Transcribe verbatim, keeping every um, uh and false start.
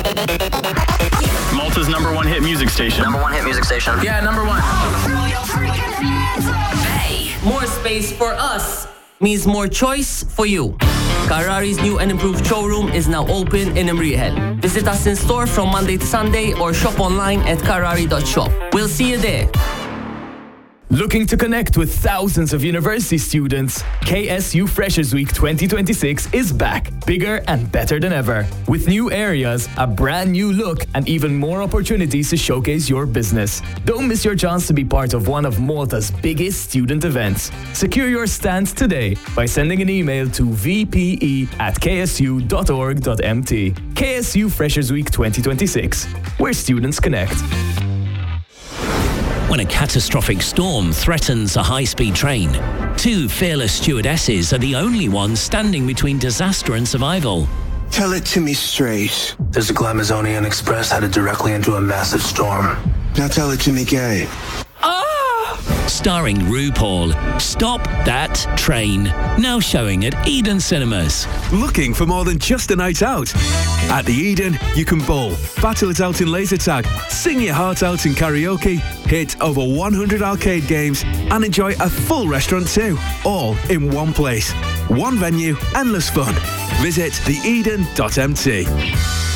Malta's number one hit music station. Number one hit music station. Yeah, number one. Hey! More space for us means more choice for you. Carrari's new and improved showroom is now open in Imriel. Visit us in store from Monday to Sunday or shop online at carrari dot shop. We'll see you there. Looking to connect with thousands of university students? K S U Freshers Week twenty twenty-six is back, bigger and better than ever. With new areas, a brand new look, and even more opportunities to showcase your business. Don't miss your chance to be part of one of Malta's biggest student events. Secure your stand today by sending an email to v p e at k s u dot org dot m t. K S U Freshers Week twenty twenty-six, where students connect. When a catastrophic storm threatens a high-speed train, two fearless stewardesses are the only ones standing between disaster and survival. Tell it to me straight. There's a Glamazonian Express headed directly into a massive storm. Now tell it to me gay. Starring RuPaul, Stop That Train. Now showing at Eden Cinemas. Looking for more than just a night out? At the Eden, you can bowl, battle it out in laser tag, sing your heart out in karaoke, hit over one hundred arcade games, and enjoy a full restaurant too. All in one place. One venue, endless fun. Visit the eden dot m t.